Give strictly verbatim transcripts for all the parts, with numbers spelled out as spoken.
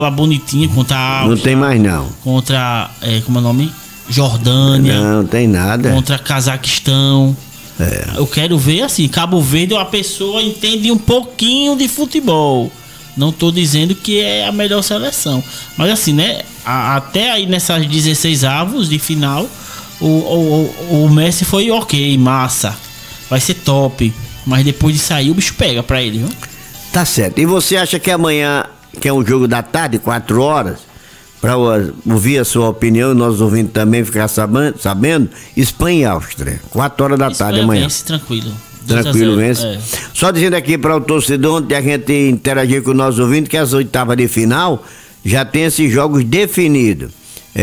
bonitinha contra a Áustria. Não tem mais não. Contra, é, como é o nome? Jordânia. Não, tem nada. Contra Cazaquistão. É. Eu quero ver assim, Cabo Verde, a pessoa entende um pouquinho de futebol. Não tô dizendo que é a melhor seleção. Mas assim, né? A, até aí nessas dezesseis avos de final, o, o, o, o Messi foi ok, massa. Vai ser top. Mas depois de sair, o bicho pega pra ele, viu? Tá certo. E você acha que amanhã, que é um jogo da tarde, quatro horas, para ouvir a sua opinião e nós ouvindo também ficar sabendo, sabendo Espanha e Áustria, quatro horas da Espanha tarde amanhã. Vence, tranquilo. Tranquilo, vence. É. Só dizendo aqui para o torcedor, ontem a gente interagir com nós ouvindo que as oitavas de final já tem esses jogos definidos.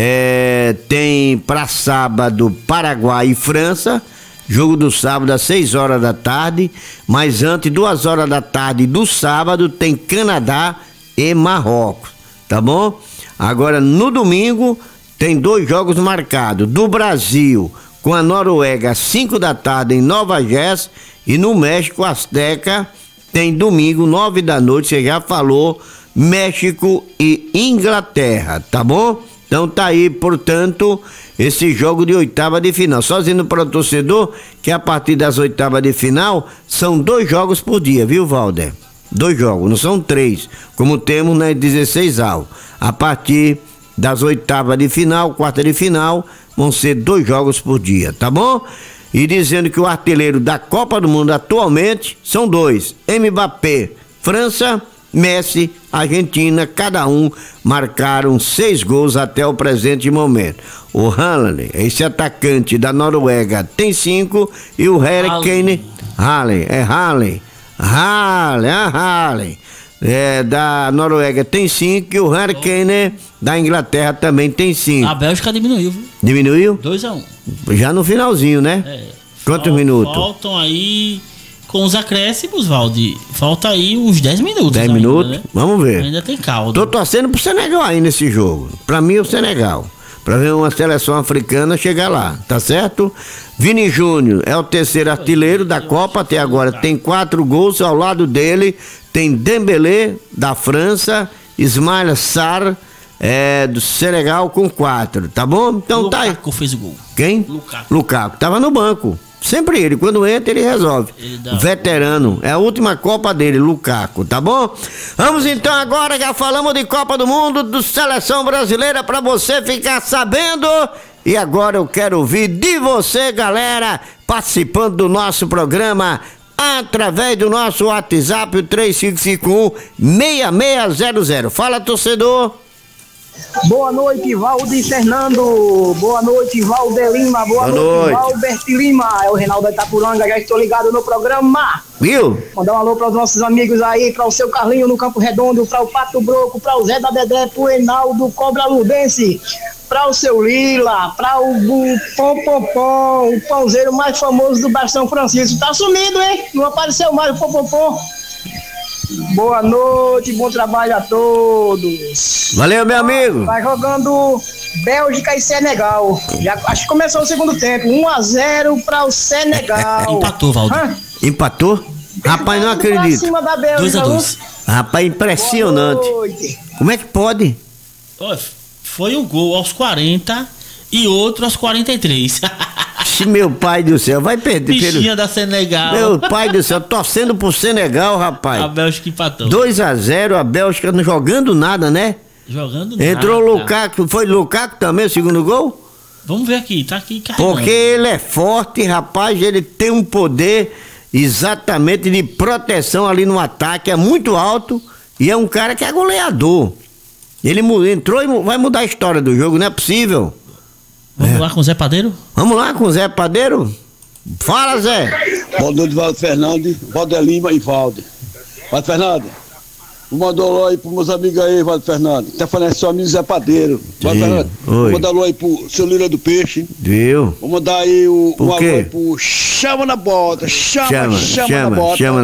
É, tem para sábado Paraguai e França. Jogo do sábado às seis horas da tarde, mas antes, duas horas da tarde do sábado, tem Canadá e Marrocos, tá bom? Agora, no domingo, tem dois jogos marcados, do Brasil com a Noruega, às cinco da tarde em Nova Jersey, e no México, Azteca, tem domingo, nove da noite, você já falou, México e Inglaterra, tá bom? Então tá aí, portanto, esse jogo de oitava de final. Só dizendo para o torcedor que a partir das oitavas de final são dois jogos por dia, viu, Valder? Dois jogos, não são três, como temos nas dezesseis avos. A partir das oitavas de final, quarta de final, vão ser dois jogos por dia, tá bom? E dizendo que o artilheiro da Copa do Mundo atualmente são dois, Mbappé, França, Messi, Argentina, cada um marcaram seis gols até o presente momento. O Haaland, esse atacante da Noruega, tem cinco, e o Harry Kane, Haaland, é Haaland, Haaland, ah, Haaland, é, da Noruega tem cinco, e o Harry Kane da Inglaterra também tem cinco. A Bélgica diminuiu, viu? Diminuiu? dois a um. Já no finalzinho, né? É. Quantos Fal- minutos? Faltam aí, com os acréscimos, Valdir, falta aí uns dez minutos. dez ainda, minutos? né? Vamos ver. Ainda tem caldo. Tô torcendo pro Senegal aí nesse jogo. Pra mim, o Senegal. Pra ver uma seleção africana chegar lá, tá certo? Vini Júnior é o terceiro artilheiro da Copa até agora. Tem quatro gols. Ao lado dele tem Dembélé, da França, Ismaïla Sarr, é, do Senegal, com quatro, tá bom? Então tá aí. Lukaku fez o gol. Quem? Lukaku. Lukaku. Tava no banco. Sempre ele, quando entra ele resolve. Ele dá- Veterano, é a última Copa dele, Lukaku, tá bom? Vamos então agora, já falamos de Copa do Mundo, do Seleção Brasileira, pra você ficar sabendo. E agora eu quero ouvir de você, galera, participando do nosso programa através do nosso WhatsApp, o três cinco cinco um, seis seis zero zero. Fala, torcedor. Boa noite, Valdir Fernando. Boa noite, Valder Lima. Boa, Boa noite, noite. Valbert Lima. É o Reinaldo Itapuranga, já estou ligado no programa. Viu? Mandar um alô para os nossos amigos aí, para o seu Carlinho no Campo Redondo, para o Pato Broco, para o Zé da Dedé, para o Enaldo Cobra Ludense, para o seu Lila, para o Bu- Pom Pom Pom, o pãozeiro mais famoso do bairro São Francisco. Tá sumido, hein? Não apareceu mais o Pom Pom Pom. Boa noite, bom trabalho a todos. Valeu, meu amigo. Vai jogando Bélgica e Senegal. Já, acho que começou o segundo tempo. um a zero para o Senegal. Empatou, Valdir. Hã? Empatou? Rapaz, não Pra acredito. cima da Bélgica. dois a dois. Rapaz, impressionante. Boa noite. Como é que pode? Ó, foi um gol aos quarenta e outro aos quarenta e três. Ixi, meu pai do céu, vai perder. Bichinha Pelo... da Senegal. Meu pai do céu, torcendo pro Senegal, A rapaz. Bélgica empatou. dois a zero, a Bélgica não jogando nada, né? Jogando Entrou nada. o Lukaku, foi Lukaku também o segundo gol? Vamos ver aqui, tá aqui carregando. Porque ele é forte, rapaz, ele tem um poder exatamente de proteção ali no ataque, é muito alto e é um cara que é goleador. Ele mu- entrou e mu- vai mudar a história do jogo, não é possível. Vamos É. lá com o Zé Padeiro? Vamos lá com o Zé Padeiro? Fala, Zé. Boa noite, Valdo Fernandes, Valder Lima e Valder. Valdo Fernandes, mandou alô aí pros meus amigos aí, Valdo Fernandes. Tá falando seu amigo Zé Padeiro. Valdo Sim, Fernandes, oi. vou mandar alô aí pro seu Lira do Peixe. Viu? Vou mandar aí o, Por um alô quê? aí pro Chama na Bota. Chama, Chama, chama, chama, na Bota. chama